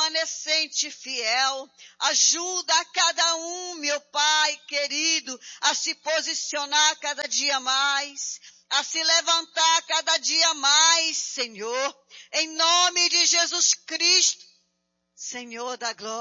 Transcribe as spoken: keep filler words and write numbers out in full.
remanescente fiel. Ajuda a cada um, meu Pai querido, a se posicionar cada dia mais, a se levantar cada dia mais, Senhor, em nome de Jesus Cristo, Senhor da glória.